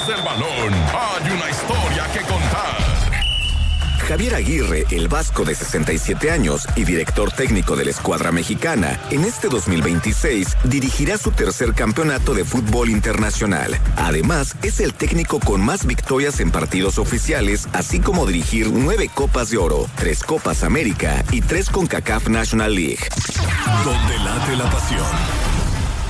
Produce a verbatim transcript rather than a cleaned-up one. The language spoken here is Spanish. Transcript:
detrás del balón hay una historia que contar. Javier Aguirre, el vasco de sesenta y siete años y director técnico de la escuadra mexicana, en este dos mil veintiséis dirigirá su tercer campeonato de fútbol internacional. Además, es el técnico con más victorias en partidos oficiales, así como dirigir nueve Copas de Oro, tres Copas América y tres CONCACAF National League. Donde late la pasión.